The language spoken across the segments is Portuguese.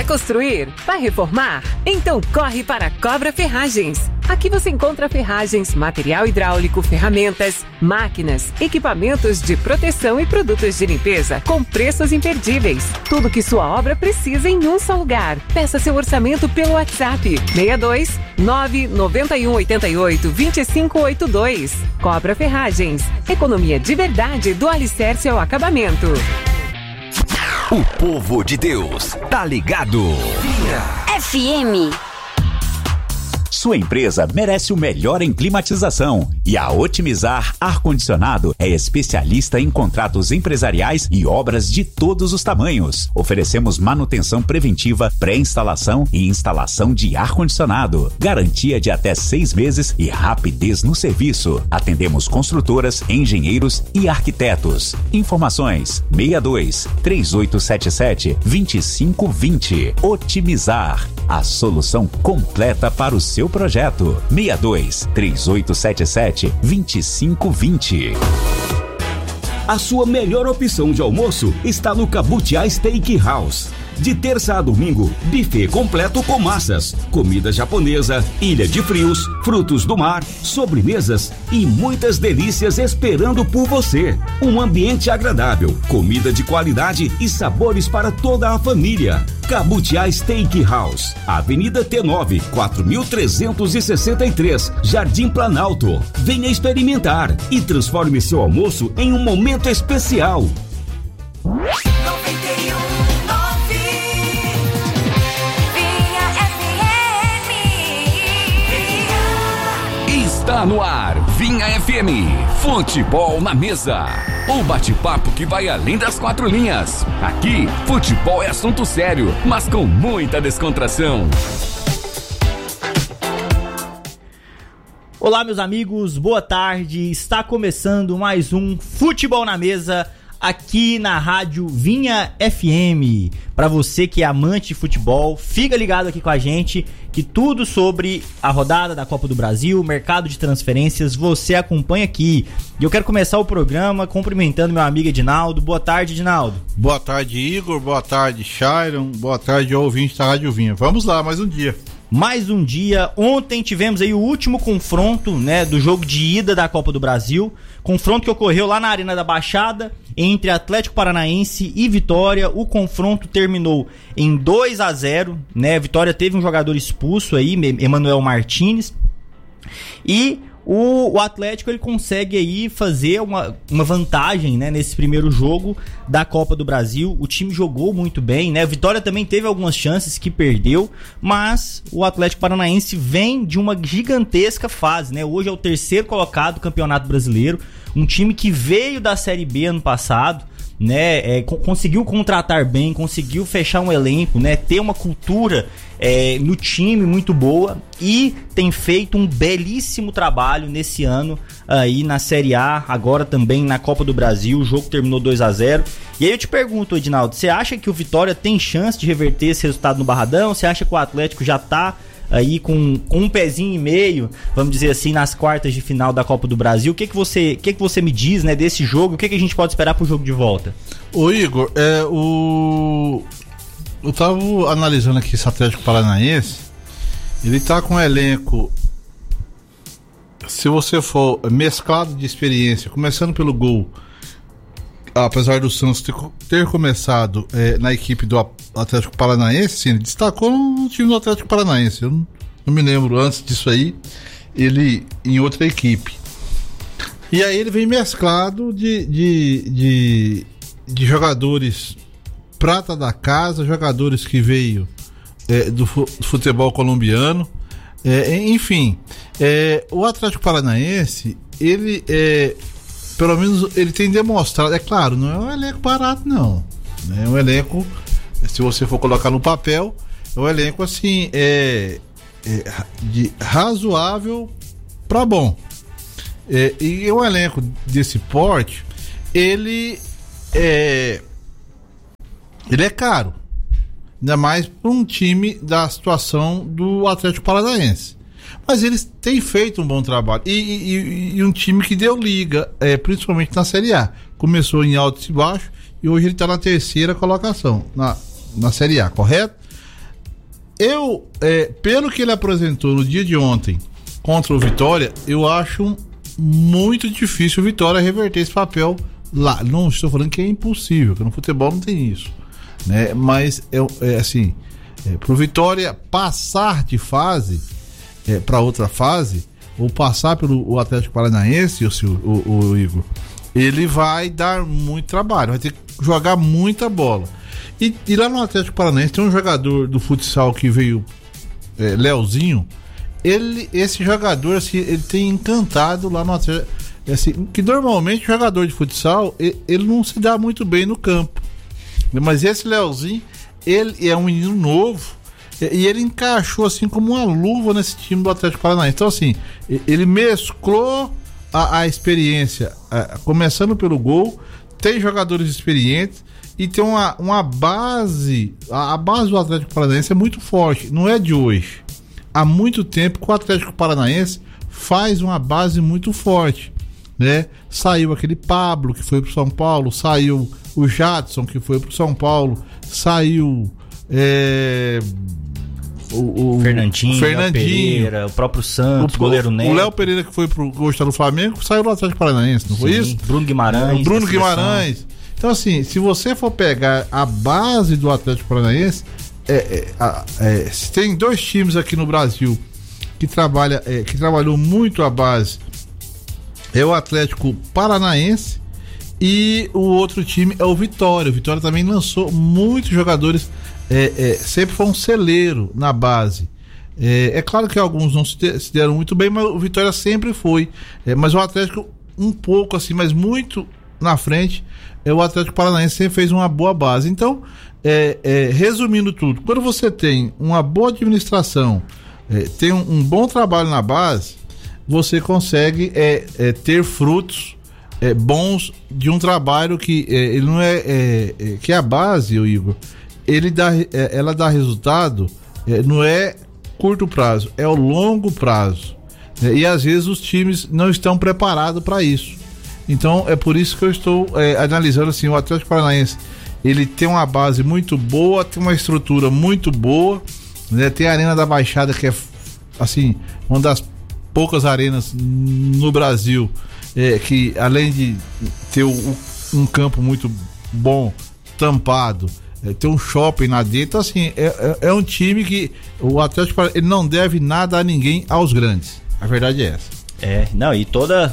construir? Vai reformar? Então corre para Cobra Ferragens. Aqui você encontra ferragens, material hidráulico, ferramentas, máquinas, equipamentos de proteção e produtos de limpeza com preços imperdíveis. Tudo que sua obra precisa em um só lugar. Peça seu orçamento pelo WhatsApp 62 991 88 2582. Cobra Ferragens. Economia de verdade do alicerce ao acabamento. O povo de Deus tá ligado. FM. Sua empresa merece o melhor em climatização e a Otimizar Ar-Condicionado é especialista em contratos empresariais e obras de todos os tamanhos. Oferecemos manutenção preventiva, pré-instalação e instalação de ar-condicionado. Garantia de até 6 meses e rapidez no serviço. Atendemos construtoras, engenheiros e arquitetos. Informações 62 3877 2520. Otimizar, a solução completa para o seu projeto. 62 3877 2520. A sua melhor opção de almoço está no Cabutiá Steakhouse. De terça a domingo, buffet completo com massas, comida japonesa, ilha de frios, frutos do mar, sobremesas e muitas delícias esperando por você. Um ambiente agradável, comida de qualidade e sabores para toda a família. Cabutiá Steakhouse, Avenida T9, 4363, Jardim Planalto. Venha experimentar e transforme seu almoço em um momento especial. Está no ar, Vinha FM, Futebol na Mesa. O bate-papo que vai além das 4 linhas. Aqui, futebol é assunto sério, mas com muita descontração. Olá, meus amigos, boa tarde. Está começando mais um Futebol na Mesa aqui na rádio Vinha FM. Para você que é amante de futebol, fica ligado aqui com a gente que tudo sobre a rodada da Copa do Brasil, mercado de transferências, você acompanha aqui. E eu quero começar o programa cumprimentando meu amigo Edinaldo. Boa tarde, Edinaldo. Boa tarde, Igor. Boa tarde, Shairon. Boa tarde, ouvinte da Rádio Vinha. Vamos lá, mais um dia. Mais um dia. Ontem tivemos aí o último confronto, né, do jogo de ida da Copa do Brasil. Confronto que ocorreu lá na Arena da Baixada entre Atlético Paranaense e Vitória. O confronto terminou em 2-0, né? Vitória teve um jogador expulso aí, Emanuel Martins. E o Atlético ele consegue aí fazer uma vantagem, né, nesse primeiro jogo da Copa do Brasil. O time jogou muito bem, né? Vitória também teve algumas chances que perdeu, mas o Atlético Paranaense vem de uma gigantesca fase, né? Hoje é o 3º colocado do Campeonato Brasileiro, um time que veio da Série B ano passado, né? Conseguiu contratar bem, conseguiu fechar um elenco, né? Ter uma cultura no time muito boa e tem feito um belíssimo trabalho nesse ano aí na Série A, agora também na Copa do Brasil. O jogo terminou 2-0. E aí eu te pergunto, Edinaldo, você acha que o Vitória tem chance de reverter esse resultado no Barradão? Você acha que o Atlético já tá aí com um pezinho e meio, vamos dizer assim, nas quartas de final da Copa do Brasil? O que você me diz, né, desse jogo? O que a gente pode esperar pro jogo de volta? Ô Igor, eu tava analisando aqui esse Atlético Paranaense. Ele tá com um elenco, se você for mesclado de experiência, começando pelo gol, apesar do Santos ter começado na equipe do Atlético Paranaense, sim, ele destacou no time do Atlético Paranaense. Eu não me lembro antes disso aí, ele em outra equipe. E aí ele vem mesclado de jogadores prata da casa, jogadores que veio do futebol colombiano. Enfim, o Atlético Paranaense, ele pelo menos ele tem demonstrado, é claro, não é um elenco barato não, é um elenco, se você for colocar no papel, é um elenco assim, de razoável para bom, e um elenco desse porte, ele é caro, ainda mais para um time da situação do Atlético Paranaense. Mas eles têm feito um bom trabalho. E um time que deu liga, principalmente na Série A. Começou em altos e baixos e hoje ele está na 3ª colocação na Série A, correto? Pelo que ele apresentou no dia de ontem contra o Vitória, eu acho muito difícil o Vitória reverter esse papel lá. Não estou falando que é impossível, que no futebol não tem isso, né? Mas pro Vitória passar de fase para outra fase, ou passar pelo Atlético Paranaense, o Igor, ele vai dar muito trabalho, vai ter que jogar muita bola. E lá no Atlético Paranaense tem um jogador do futsal que veio, Leozinho. Esse jogador, assim, ele tem encantado lá no Atlético. Assim, que normalmente o jogador de futsal, ele não se dá muito bem no campo. Mas esse Leozinho, ele é um menino novo. E ele encaixou assim como uma luva nesse time do Atlético Paranaense. Então, assim, ele mesclou a experiência, começando pelo gol. Tem jogadores experientes e tem uma base. A base do Atlético Paranaense é muito forte, não é de hoje. Há muito tempo que o Atlético Paranaense faz uma base muito forte, né? Saiu aquele Pablo que foi pro São Paulo, saiu o Jadson que foi pro São Paulo, saiu o Fernandinho, Pereira, o próprio Santos, o goleiro Neto. O Léo Pereira que foi pro hoje tá no Flamengo, saiu do Atlético Paranaense, não foi isso? Bruno Guimarães. Bruno Guimarães. Então, assim, se você for pegar a base do Atlético Paranaense, se tem dois times aqui no Brasil que trabalhou muito a base, é o Atlético Paranaense, e o outro time é o Vitória. O Vitória também lançou muitos jogadores, sempre foi um celeiro na base. É claro que alguns não se deram muito bem, mas o Vitória sempre foi. Mas o Atlético um pouco assim, mas muito na frente. O Atlético Paranaense sempre fez uma boa base. Então, resumindo tudo, quando você tem uma boa administração, tem um bom trabalho na base, você consegue ter frutos bons de um trabalho que ele não que a base, o Igor, ela dá resultado, não é curto prazo, é o longo prazo, e às vezes os times não estão preparados para isso. Então é por isso que eu estou analisando assim, o Atlético Paranaense, ele tem uma base muito boa, tem uma estrutura muito boa, né? Tem a Arena da Baixada, que é assim, uma das poucas arenas no Brasil, que além de ter um campo muito bom, tampado, tem um shopping lá dentro. Então, assim, é um time que o Atlético ele não deve nada a ninguém, aos grandes. A verdade é essa. Não, e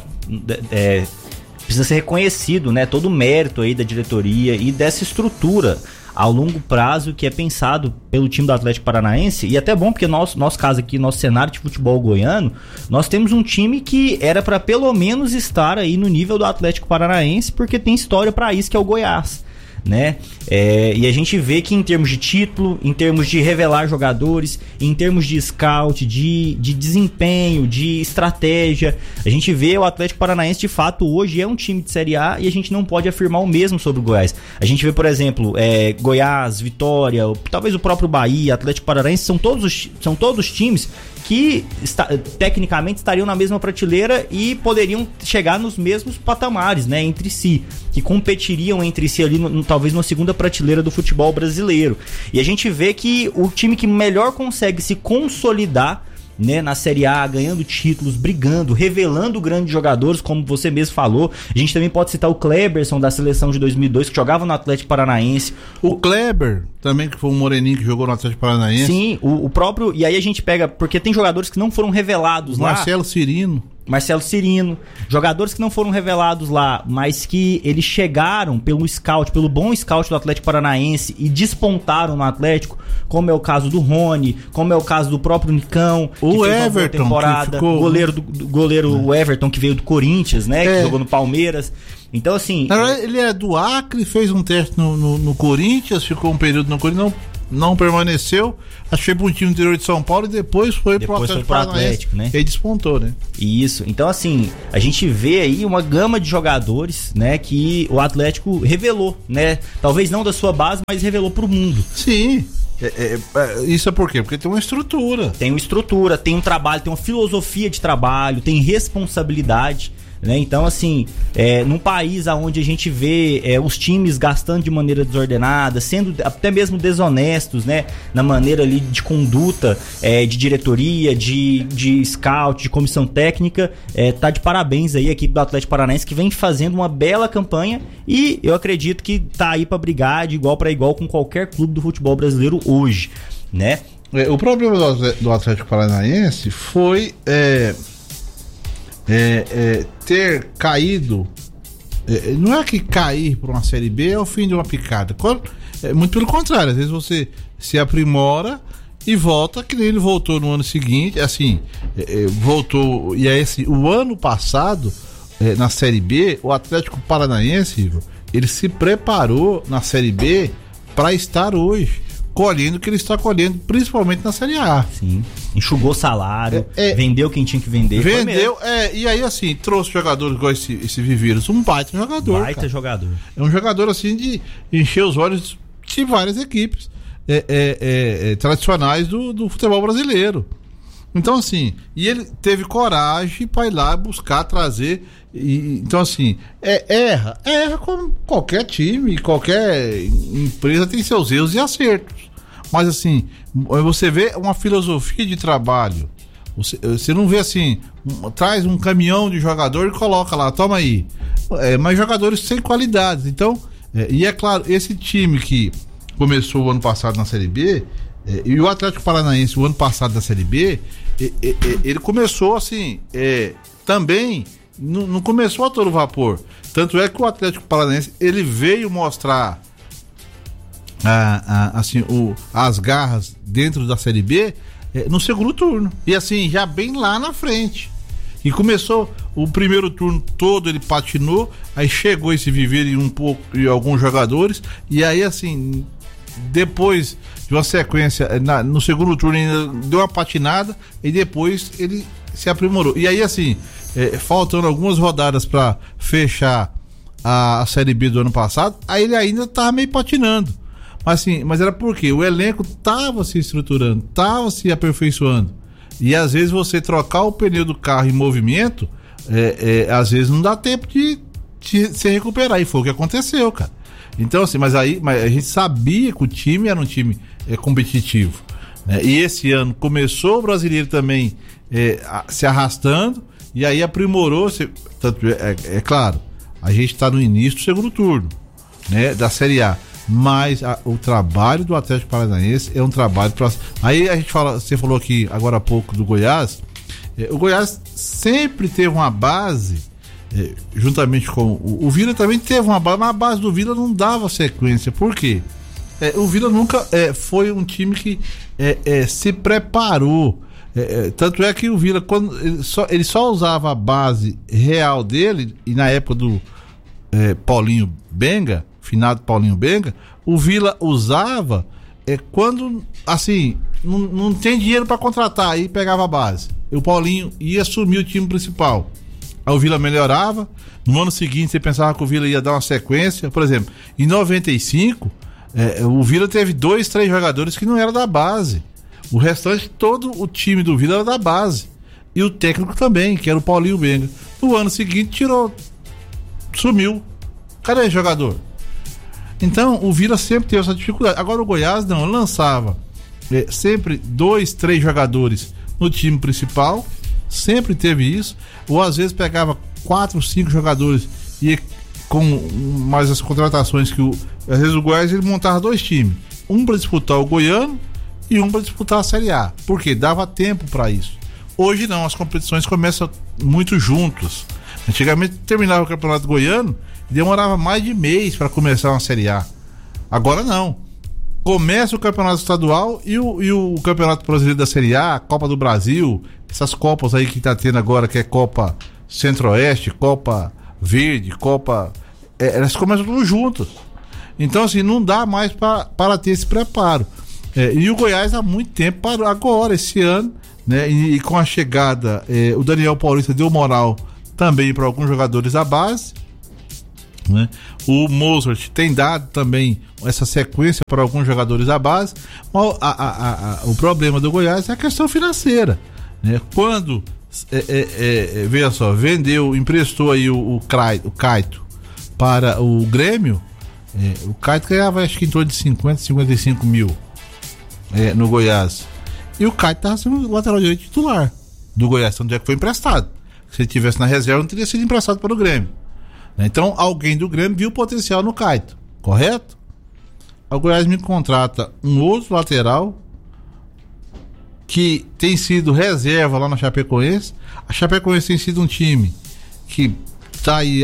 precisa ser reconhecido, né? Todo o mérito aí da diretoria e dessa estrutura ao longo prazo que é pensado pelo time do Atlético Paranaense. E até bom, porque nosso caso aqui, nosso cenário de futebol goiano, nós temos um time que era para pelo menos estar aí no nível do Atlético Paranaense, porque tem história para isso, que é o Goiás, né? E a gente vê que em termos de título, em termos de revelar jogadores, em termos de scout, de desempenho, de estratégia, a gente vê o Atlético Paranaense de fato hoje é um time de Série A, e a gente não pode afirmar o mesmo sobre o Goiás. A gente vê, por exemplo, Goiás, Vitória, talvez o próprio Bahia, Atlético Paranaense, são todos times que tecnicamente estariam na mesma prateleira e poderiam chegar nos mesmos patamares, né, entre si, que competiriam entre si ali, talvez numa segunda prateleira do futebol brasileiro. E a gente vê que o time que melhor consegue se consolidar, né, na Série A, ganhando títulos, brigando, revelando grandes jogadores, como você mesmo falou. A gente também pode citar o Kleberson da seleção de 2002, que jogava no Atlético Paranaense. O Kleber também, que foi um moreninho que jogou no Atlético Paranaense. Sim, o próprio, e aí a gente pega, porque tem jogadores que não foram revelados lá. Marcelo Cirino, jogadores que não foram revelados lá, mas que eles chegaram pelo scout, pelo bom scout do Atlético Paranaense e despontaram no Atlético, como é o caso do Rony, como é o caso do próprio Nicão, o Everton, temporada, ficou... goleiro Everton, que veio do Corinthians, né, que jogou no Palmeiras. Então, assim... Ele é do Acre, fez um teste no Corinthians, ficou um período no Corinthians, não permaneceu, achei para um time do interior de São Paulo e depois foi pro Atlético, né? E despontou, né? Isso, então assim, a gente vê aí uma gama de jogadores, né, que o Atlético revelou, né? Talvez não da sua base, mas revelou pro mundo. Sim. Isso é por quê? Porque tem uma estrutura. Tem uma estrutura, tem um trabalho, tem uma filosofia de trabalho, tem responsabilidade, né? Então, assim, num país onde a gente vê os times gastando de maneira desordenada, sendo até mesmo desonestos, né? Na maneira ali de conduta, de diretoria, de scout, de comissão técnica, tá de parabéns aí a equipe do Atlético Paranaense, que vem fazendo uma bela campanha, e eu acredito que tá aí pra brigar de igual para igual com qualquer clube do futebol brasileiro hoje, né? O problema do Atlético Paranaense foi ter caído. Não é que cair para uma Série B é o fim de uma picada. Muito pelo contrário, às vezes você se aprimora e volta, que nem ele voltou no ano seguinte, assim, voltou. E o ano passado, na Série B, o Atlético Paranaense, Igor, ele se preparou na Série B para estar hoje colhendo o que ele está colhendo, principalmente na Série A. Sim. Enxugou salário, vendeu quem tinha que vender. Vendeu, e aí assim, trouxe jogadores igual esse Viveiros, um baita jogador. Baita jogador. É um jogador assim de encher os olhos de várias equipes tradicionais do futebol brasileiro. Então assim, e ele teve coragem para ir lá buscar, trazer. Então assim, erra como qualquer time, qualquer empresa tem seus erros e acertos. Mas assim, você vê uma filosofia de trabalho. Você não vê assim, traz um caminhão de jogador e coloca lá, toma aí. Mas jogadores sem qualidades. Então, e é claro, esse time que começou o ano passado na Série B, e o Atlético Paranaense o ano passado na Série B, ele começou assim, também não começou a todo vapor. Tanto é que o Atlético Paranaense ele veio mostrar assim, as garras dentro da Série B no segundo turno. E assim, já bem lá na frente. E começou o primeiro turno todo, ele patinou, aí chegou esse Viveiro e alguns jogadores, e aí assim, depois de uma sequência, no segundo turno ainda deu uma patinada, e depois ele se aprimorou. E aí assim, faltando algumas rodadas para fechar a Série B do ano passado, aí ele ainda tava meio patinando. Mas era porque o elenco tava se estruturando, tava se aperfeiçoando. E às vezes você trocar o pneu do carro em movimento, às vezes não dá tempo de se recuperar. E foi o que aconteceu, cara. Então assim, mas a gente sabia que o time era um time competitivo, né? E esse ano começou o brasileiro também se arrastando, e aí aprimorou. Tanto claro, a gente está no início do segundo turno, né, da Série A. Mas o trabalho do Atlético Paranaense é um trabalho para. Aí a gente você falou aqui agora há pouco do Goiás. O Goiás sempre teve uma base, juntamente com o Vila também teve uma base, mas a base do Vila não dava sequência. Por quê? O Vila nunca foi um time que se preparou. Tanto é que o Vila, quando ele só usava a base real dele, e na época do Paulinho Benga, finado Paulinho Benga, o Vila usava quando, assim, não tem dinheiro para contratar, aí pegava a base. O Paulinho ia assumir o time principal. Aí o Vila melhorava. No ano seguinte você pensava que o Vila ia dar uma sequência. Por exemplo, em 95, o Vila teve 2, 3 jogadores que não eram da base. O restante, todo o time do Vila era da base. E o técnico também, que era o Paulinho Benga. No ano seguinte sumiu. Cadê esse jogador? Então o Vila sempre teve essa dificuldade. Agora o Goiás não, lançava sempre 2, 3 jogadores no time principal, sempre teve isso, ou às vezes pegava 4, 5 jogadores e com mais as contratações às vezes o Goiás ele montava 2 times, um para disputar o Goiano e um para disputar a Série A, porque dava tempo para isso. Hoje não, as competições começam muito juntas. Antigamente terminava o Campeonato Goiano e demorava mais de mês para começar uma Série A. Agora não. Começa o Campeonato Estadual e o Campeonato Brasileiro da Série A, Copa do Brasil, essas Copas aí que tá tendo agora, que é Copa Centro-Oeste, Copa Verde, Copa... elas começam tudo juntas. Então assim, não dá mais para ter esse preparo. E o Goiás há muito tempo parou, agora, esse ano, né? E com a chegada, o Daniel Paulista deu moral também para alguns jogadores da base, né? O Mozart tem dado também essa sequência para alguns jogadores da base. O problema do Goiás é a questão financeira, né? Quando veja só, emprestou aí o Caito para o Grêmio. O Caito ganhava acho que em torno de 50, 55 mil no Goiás. E o Caito estava sendo o lateral direito titular do Goiás, tanto é que foi emprestado. Se ele estivesse na reserva, não teria sido emprestado para o Grêmio. Então, alguém do Grêmio viu o potencial no Caito, correto? O Goiás me contrata um outro lateral que tem sido reserva lá na Chapecoense. A Chapecoense tem sido um time que está aí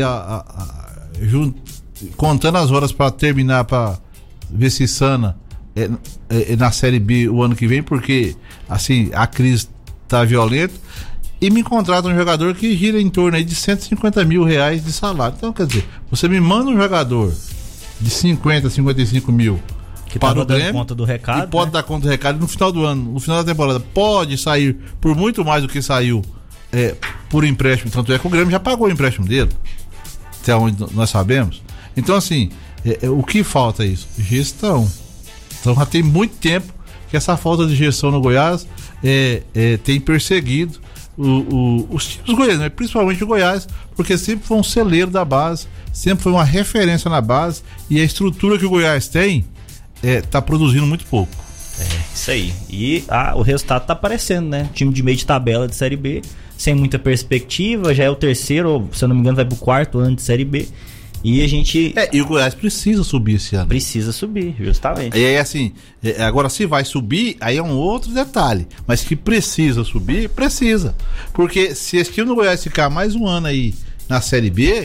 contando as horas para terminar, para ver se sana na Série B o ano que vem, porque assim a crise está violenta. E me contrata um jogador que gira em torno aí de 150 mil reais de salário. Então, quer dizer, você me manda um jogador de 50, 55 mil que para tá o Grêmio, conta do recado, e pode dar conta do recado no final do ano, no final da temporada, pode sair por muito mais do que saiu por empréstimo. Tanto é que o Grêmio já pagou o empréstimo dele, até onde nós sabemos. Então, assim, o que falta é isso? Gestão. Então já tem muito tempo que essa falta de gestão no Goiás tem perseguido os times goianos, principalmente o Goiás, porque sempre foi um celeiro da base, sempre foi uma referência na base, e a estrutura que o Goiás tem tá produzindo muito pouco. Isso aí. E o resultado tá aparecendo, né? Time de meio de tabela de Série B, sem muita perspectiva, já é o terceiro, se eu não me engano vai pro quarto ano de Série B. E a gente... e o Goiás precisa subir esse ano. Precisa subir, justamente. E aí, assim, agora se vai subir, aí é um outro detalhe. Mas que precisa subir, precisa. Porque se esse time do Goiás ficar mais um ano aí na Série B,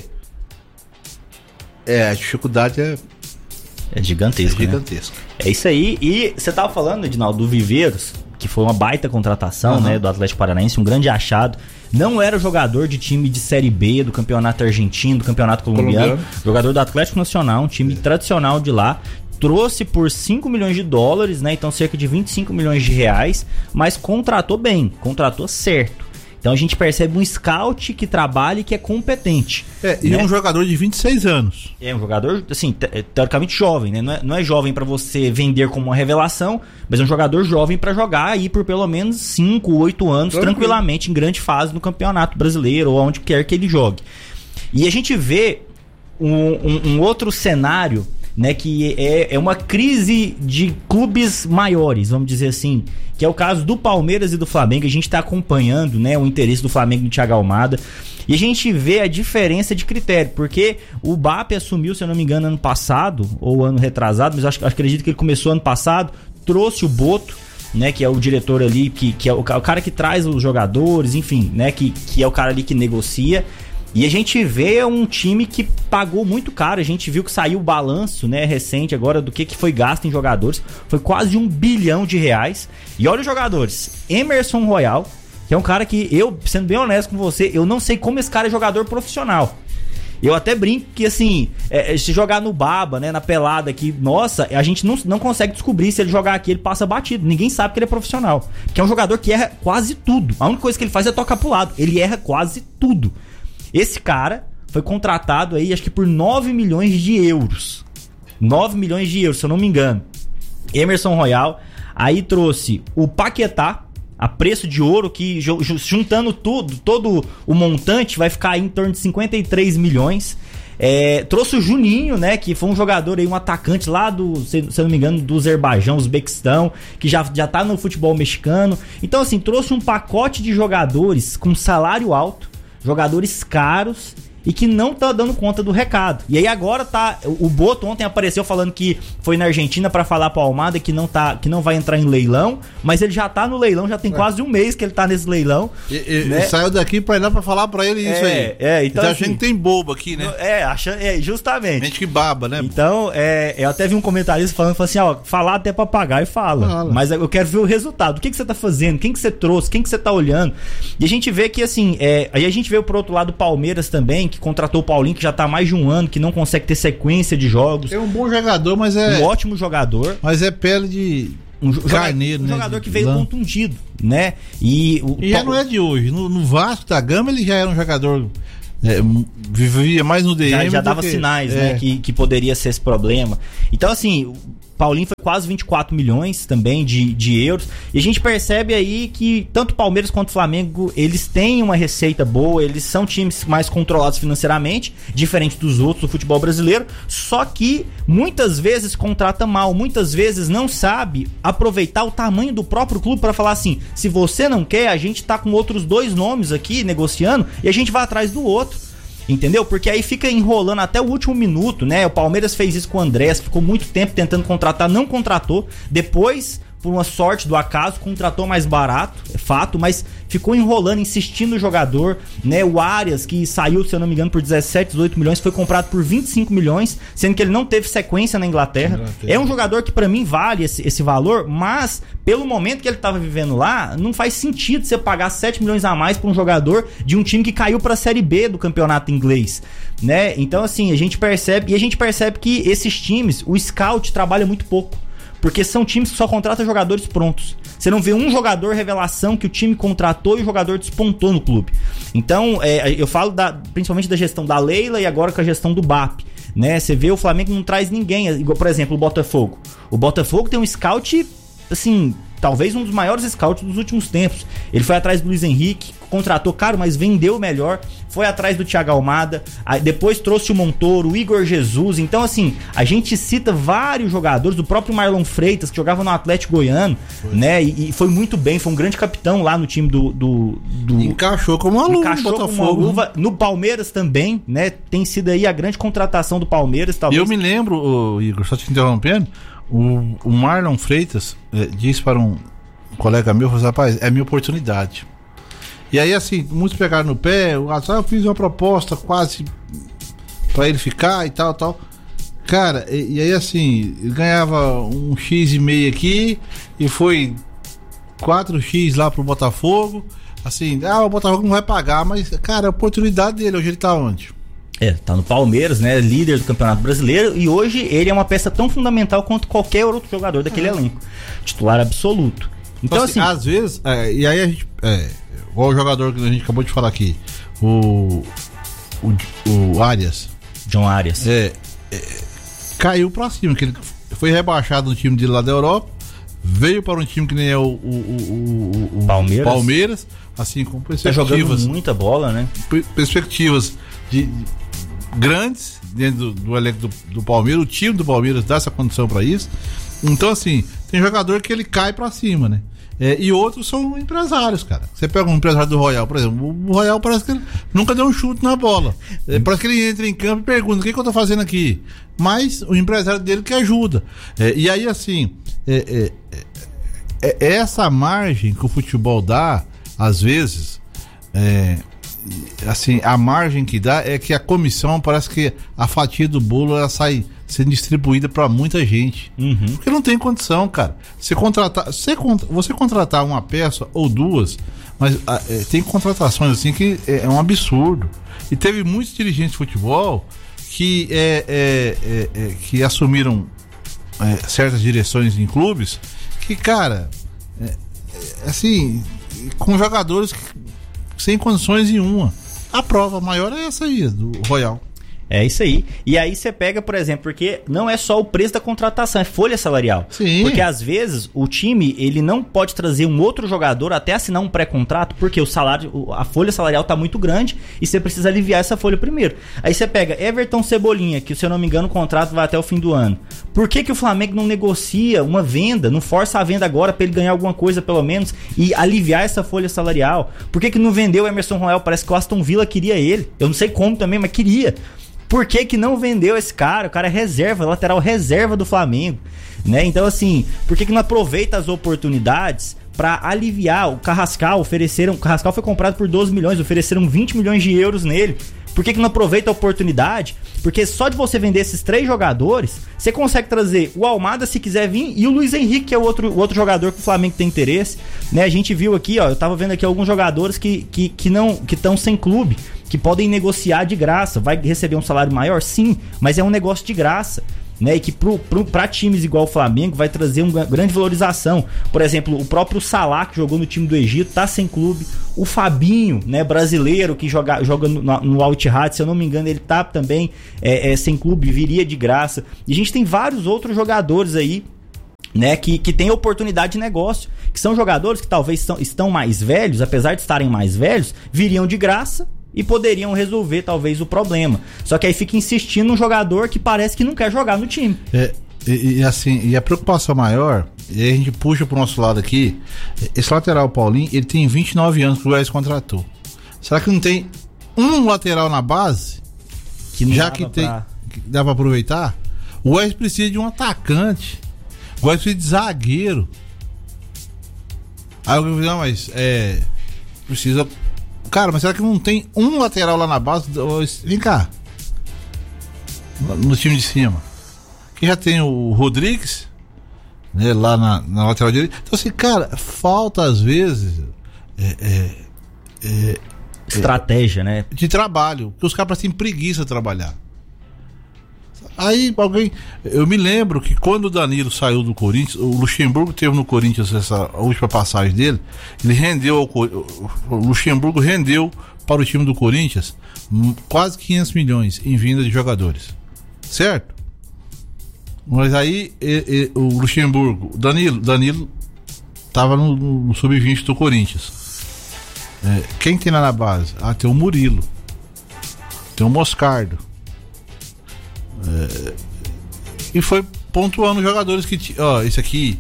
a dificuldade é gigantesca. É gigantesca. Né? É isso aí. E você tava falando, Edinaldo, do Viveiros, que foi uma baita contratação, né, do Atlético Paranaense, um grande achado. Não era jogador de time de Série B, do campeonato argentino, do campeonato colombiano. Jogador do Atlético Nacional, um time tradicional de lá. Trouxe por 5 milhões de dólares, né? Então cerca de 25 milhões de reais. Mas contratou bem, contratou certo. Então a gente percebe um scout que trabalha e que é competente. E um jogador de 26 anos. É um jogador, assim, teoricamente jovem, né? Não é jovem pra você vender como uma revelação, mas é um jogador jovem pra jogar aí por pelo menos 5, 8 anos, tranquilamente, em grande fase no Campeonato Brasileiro ou onde quer que ele jogue. E a gente vê um outro cenário, né, que é uma crise de clubes maiores, vamos dizer assim, que é o caso do Palmeiras e do Flamengo. A gente está acompanhando, né, o interesse do Flamengo no Thiago Almada, e a gente vê a diferença de critério, porque o BAP assumiu, se eu não me engano, ano passado, ou ano retrasado, mas acredito que ele começou ano passado, trouxe o Boto, né, que é o diretor ali, que é o cara que traz os jogadores, enfim, né, que é o cara ali que negocia. E a gente vê um time que pagou muito caro. A gente viu que saiu o balanço, né, recente agora do que foi gasto em jogadores. Foi quase R$1 bilhão. E olha os jogadores. Emerson Royal, que é um cara que eu, sendo bem honesto com você, eu não sei como esse cara é jogador profissional. Eu até brinco que, assim, se jogar no baba, né, na pelada aqui, nossa, a gente não consegue descobrir se ele jogar aqui, ele passa batido. Ninguém sabe que ele é profissional. Que é um jogador que erra quase tudo. A única coisa que ele faz é tocar pro lado. Ele erra quase tudo. Esse cara foi contratado aí, acho que por 9 milhões de euros. 9 milhões de euros, se eu não me engano. Emerson Royal. Aí trouxe o Paquetá, a preço de ouro, que juntando todo o montante, vai ficar aí em torno de 53 milhões. Trouxe o Juninho, né, que foi um jogador aí, um atacante lá se eu não me engano, do Azerbaijão, Uzbequistão, que já tá no futebol mexicano. Então, assim, trouxe um pacote de jogadores com salário alto, jogadores caros e que não tá dando conta do recado. E aí agora o Boto ontem apareceu falando que foi na Argentina pra falar pro Almada que não vai entrar em leilão, mas ele já tá no leilão, já tem quase um mês que ele tá nesse leilão. Né? Saiu daqui pra ir lá pra falar pra ele isso aí. Então tá achando que tem bobo aqui, né? Justamente. Gente que baba, né? Então, eu até vi um comentarista falando assim, falar até papagaio fala. Mas eu quero ver o resultado. O que você tá fazendo? Quem que você trouxe? Quem que você tá olhando? E a gente vê que, assim, aí a gente vê por outro lado o Palmeiras também, que contratou o Paulinho, que já tá há mais de um ano, que não consegue ter sequência de jogos. É um bom jogador, mas um ótimo jogador. Mas é pele de carneiro, né? Um jogador que veio contundido, né? E não é de hoje. No Vasco da Gama ele já era um jogador... vivia mais no DM. Já dava sinais, né? Que poderia ser esse problema. Então, assim, Paulinho foi quase 24 milhões também de euros. E a gente percebe aí que tanto o Palmeiras quanto o Flamengo, eles têm uma receita boa, eles são times mais controlados financeiramente, diferente dos outros do futebol brasileiro, só que muitas vezes contrata mal, muitas vezes não sabe aproveitar o tamanho do próprio clube para falar assim, se você não quer, a gente tá com outros 2 nomes aqui negociando e a gente vai atrás do outro. Entendeu? Porque aí fica enrolando até o último minuto, né? O Palmeiras fez isso com o Andrés, ficou muito tempo tentando contratar, não contratou. Depois, por uma sorte do acaso, contratou mais barato, é fato, mas ficou enrolando, insistindo no jogador, né? O Arias, que saiu, se eu não me engano, por 17, 18 milhões, foi comprado por 25 milhões, sendo que ele não teve sequência na Inglaterra. É um jogador que pra mim vale esse valor, mas pelo momento que ele tava vivendo lá, não faz sentido você pagar 7 milhões a mais pra um jogador de um time que caiu pra Série B do campeonato inglês, né? Então assim, a gente percebe que esses times, o scout trabalha muito pouco. Porque são times que só contratam jogadores prontos. Você não vê um jogador revelação que o time contratou e o jogador despontou no clube. Então, eu falo principalmente da gestão da Leila e agora com a gestão do BAP. Né? Você vê o Flamengo não traz ninguém. Igual, por exemplo, o Botafogo. O Botafogo tem um scout, assim, talvez um dos maiores scouts dos últimos tempos. Ele foi atrás do Luiz Henrique, contratou caro, mas vendeu melhor. Foi atrás do Thiago Almada, depois trouxe o Montoro, o Igor Jesus. Então, assim, a gente cita vários jogadores, do próprio Marlon Freitas, que jogava no Atlético Goiano, né? E foi muito bem, foi um grande capitão lá no time do encaixou como uma luva, encaixou como uma luva. No Palmeiras também, né? Tem sido aí a grande contratação do Palmeiras, talvez. Eu me lembro, Igor, só te interrompendo, o Marlon Freitas disse para um colega meu, falou, rapaz, é minha oportunidade. E aí, assim, muitos pegaram no pé, eu fiz uma proposta quase pra ele ficar e tal. Cara, e aí, assim, ele ganhava um X e meio aqui e foi 4X lá pro Botafogo. Assim, o Botafogo não vai pagar, mas, cara, a oportunidade dele, hoje ele tá onde? Tá no Palmeiras, né? Líder do Campeonato Brasileiro. E hoje ele é uma peça tão fundamental quanto qualquer outro jogador daquele elenco. Titular absoluto. Então, assim, às vezes, e aí a gente. Igual o jogador que a gente acabou de falar aqui, o Arias. John Arias. Caiu pra cima, que ele foi rebaixado no time de lá da Europa, veio para um time que nem é o Palmeiras, assim, com perspectivas. Tá jogando muita bola, né? Perspectivas de grandes dentro do elenco do Palmeiras, o time do Palmeiras dá essa condição pra isso. Então, assim, tem jogador que ele cai pra cima, né? E outros são empresários, cara. Você pega um empresário do Royal, por exemplo. O Royal parece que ele nunca deu um chute na bola. Parece que ele entra em campo e pergunta: o que eu tô fazendo aqui? Mas o empresário dele que ajuda. E aí, assim, essa margem que o futebol dá, às vezes, assim, a margem que dá é que a comissão, parece que a fatia do bolo ela sai sendo distribuída pra muita gente. Porque não tem condição, cara. Você contratar uma peça ou duas, mas tem contratações assim que é um absurdo. E teve muitos dirigentes de futebol que que assumiram certas direções em clubes que, cara, assim, com jogadores sem condições nenhuma. A prova maior é essa aí, do Royal. É isso aí. E aí você pega, por exemplo, porque não é só o preço da contratação, é folha salarial. Sim. Porque às vezes o time, ele não pode trazer um outro jogador até assinar um pré-contrato, porque a folha salarial tá muito grande e você precisa aliviar essa folha primeiro. Aí você pega Everton Cebolinha, que se eu não me engano o contrato vai até o fim do ano. Por que o Flamengo não negocia uma venda, não força a venda agora pra ele ganhar alguma coisa pelo menos e aliviar essa folha salarial? Por que não vendeu o Emerson Royal? Parece que o Aston Villa queria ele. Eu não sei como também, mas queria. Por que não vendeu esse cara? O cara é reserva, lateral reserva do Flamengo, né? Então, assim, por que não aproveita as oportunidades para aliviar? O Carrascal o Carrascal foi comprado por 12 milhões, ofereceram 20 milhões de euros nele. Por que não aproveita a oportunidade? Porque só de você vender esses 3 jogadores, você consegue trazer o Almada se quiser vir e o Luiz Henrique, que é o outro jogador que o Flamengo tem interesse, né? A gente viu aqui, eu tava vendo aqui alguns jogadores que estão sem clube, que podem negociar de graça. Vai receber um salário maior? Sim, mas é um negócio de graça. né, e que para times igual o Flamengo vai trazer uma grande valorização. Por exemplo, o próprio Salah, que jogou no time do Egito, tá sem clube. O Fabinho, né, brasileiro, que joga no Al Ittihad, se eu não me engano, ele tá também sem clube, viria de graça. E a gente tem vários outros jogadores aí, né, que tem oportunidade de negócio, que são jogadores que talvez estão mais velhos, apesar de estarem mais velhos, viriam de graça e poderiam resolver talvez o problema. Só que aí fica insistindo num jogador que parece que não quer jogar no time. E a preocupação maior, e a gente puxa pro nosso lado aqui, esse lateral Paulinho, ele tem 29 anos que o Goiás contratou. Será que não tem um lateral na base? Que dá pra aproveitar? O Goiás precisa de um atacante. O Goiás precisa de zagueiro. Aí eu digo, não, mas precisa... Cara, mas será que não tem um lateral lá na base? Vem cá. No time de cima. Que já tem o Rodrigues, né, lá na lateral direita. Então assim, cara, falta às vezes estratégia, né? De trabalho. Porque os caras têm preguiça de trabalhar. Aí eu me lembro que quando o Danilo saiu do Corinthians, o Luxemburgo teve no Corinthians a última passagem dele, o Luxemburgo rendeu para o time do Corinthians quase 500 milhões em vinda de jogadores, certo? Mas aí o Luxemburgo, o Danilo estava no sub-20 do Corinthians. Quem tem lá na base? Tem o Murilo, tem o Moscardo. E foi pontuando jogadores que esse aqui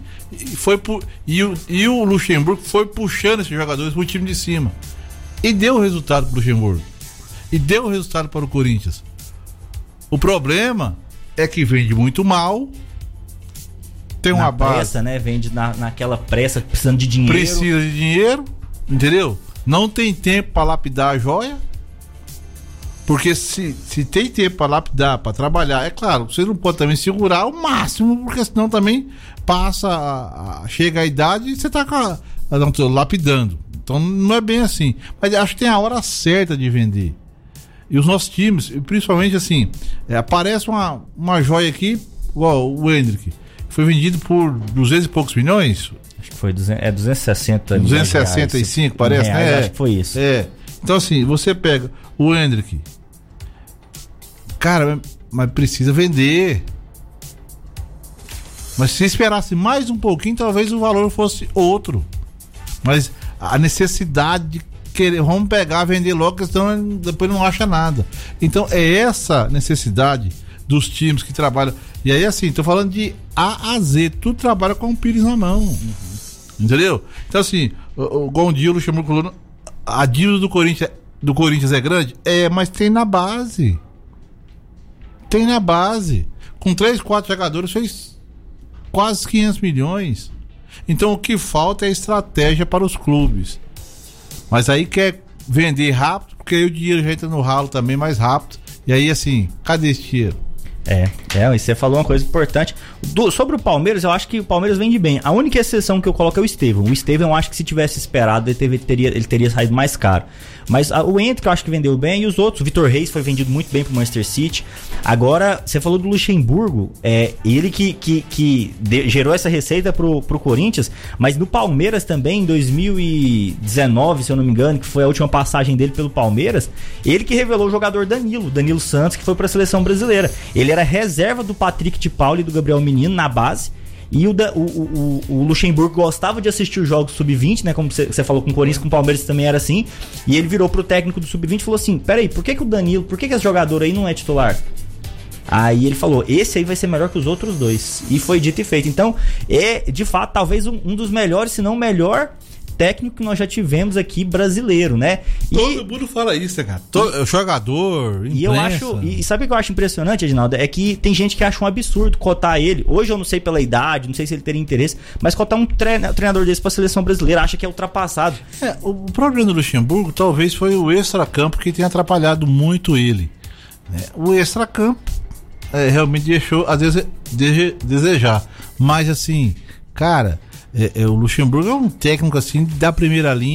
e o Luxemburgo foi puxando esses jogadores pro time de cima e deu resultado pro Luxemburgo e deu resultado para o Corinthians. O problema é que vende muito mal, tem uma pressa, base, né? Vende naquela pressa, precisando de dinheiro. Precisa de dinheiro, entendeu? Não tem tempo para lapidar a joia. Porque se tem tempo para lapidar, para trabalhar, é claro, você não pode também segurar o máximo, porque senão também chega a idade e você tá lapidando. Então não é bem assim. Mas acho que tem a hora certa de vender. E os nossos times, principalmente assim, aparece uma joia aqui, igual o Hendrick, foi vendido por 200 e poucos milhões. Acho que foi 260 265, parece, reais, né? Acho que foi isso. Então assim, você pega o Hendrick, cara, mas precisa vender. Mas se esperasse mais um pouquinho, talvez o valor fosse outro. Mas a necessidade de querer, vamos pegar, vender logo, senão depois não acha nada. Então é essa necessidade dos times que trabalham. E aí assim, tô falando de A a Z, tudo trabalha com o Pires na mão. Entendeu? Então assim, o Gondia, o Luxemburgo falou, a dívida do Corinthians é grande? Mas tem na base. Tem na base. Com 3, 4 jogadores fez quase 500 milhões. Então o que falta é estratégia para os clubes. Mas aí quer vender rápido, porque aí o dinheiro já entra no ralo também mais rápido. E aí assim, cadê esse dinheiro? E você falou uma coisa importante. Sobre o Palmeiras, eu acho que o Palmeiras vende bem. A única exceção que eu coloco é o Estevão. O Estevão, eu acho que se tivesse esperado, ele teria saído mais caro. Mas o Hendrick eu acho que vendeu bem, e os outros, o Vitor Reis foi vendido muito bem pro Manchester City. Agora, você falou do Luxemburgo, ele que gerou essa receita pro Corinthians, mas no Palmeiras também, em 2019, se eu não me engano, que foi a última passagem dele pelo Palmeiras, ele que revelou o jogador Danilo Santos, que foi pra seleção brasileira. Ele era reserva do Patrick de Paula e do Gabriel Menino na base. E o Luxemburgo gostava de assistir os jogos sub-20, né? Como você falou com o Corinthians, com o Palmeiras também era assim. E ele virou pro técnico do sub-20 e falou assim: peraí, por que o Danilo, por que esse jogador aí não é titular? Aí ele falou: esse aí vai ser melhor que os outros dois. E foi dito e feito. Então, de fato, talvez um dos melhores, se não o melhor técnico que nós já tivemos aqui brasileiro, né? Todo mundo fala isso, né, cara? Jogador, imprensa. E eu acho, e sabe o que eu acho impressionante, Edinaldo? É que tem gente que acha um absurdo cotar ele. Hoje eu não sei pela idade, não sei se ele teria interesse, mas cotar um treinador desse pra seleção brasileira, acha que é ultrapassado. O problema do Luxemburgo talvez foi o extracampo que tenha atrapalhado muito ele. O extracampo realmente deixou, às vezes, desejar. Mas assim, cara, o Luxemburgo é um técnico assim da primeira linha,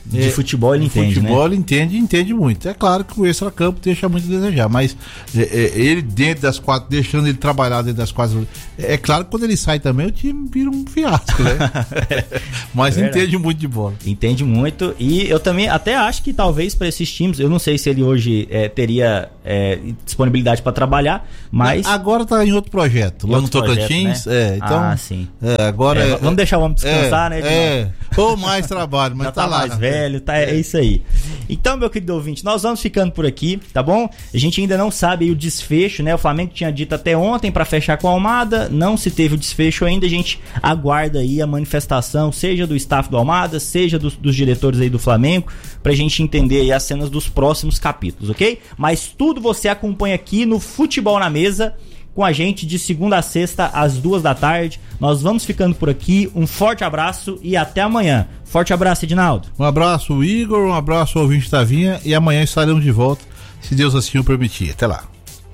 De futebol ele entende, futebol, né? Ele entende muito. É claro que o extracampo deixa muito a desejar, mas ele dentro das quatro, deixando ele trabalhar dentro das quatro, é claro que quando ele sai também o time vira um fiasco, né? Mas entende muito de bola. Entende muito, e eu também até acho que talvez para esses times, eu não sei se ele hoje teria disponibilidade para trabalhar, mas... Agora tá em outro projeto, lá no Tocantins, né? Então, sim. Agora... vamos deixar o homem descansar, né? Ou mais trabalho, mas já tá lá, mais velho, é isso aí. Então, meu querido ouvinte, nós vamos ficando por aqui, tá bom? A gente ainda não sabe aí o desfecho, né? O Flamengo tinha dito até ontem para fechar com a Almada, não se teve o desfecho ainda, a gente aguarda aí a manifestação, seja do staff do Almada, seja dos diretores aí do Flamengo, pra gente entender aí as cenas dos próximos capítulos, ok? Mas tudo você acompanha aqui no Futebol na Mesa, com a gente de segunda a sexta às 14h. Nós vamos ficando por aqui, um forte abraço e até amanhã. Forte abraço, Edinaldo. Um abraço, Igor, um abraço ao ouvinte Tavinha, e amanhã estaremos de volta, se Deus assim o permitir. Até lá.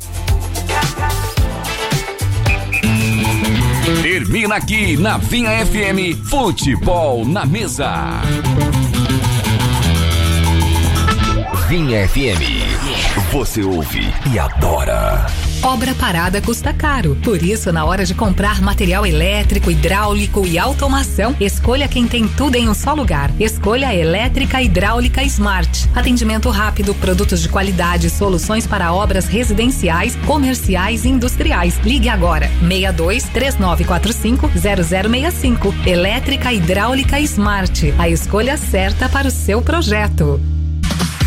Termina aqui na Vinha FM, Futebol na Mesa. Vinha FM, você ouve e adora. Obra parada custa caro. Por isso, na hora de comprar material elétrico, hidráulico e automação, escolha quem tem tudo em um só lugar. Escolha a Elétrica Hidráulica Smart. Atendimento rápido, produtos de qualidade, soluções para obras residenciais, comerciais e industriais. Ligue agora. 62-3945-0065. Elétrica Hidráulica Smart. A escolha certa para o seu projeto.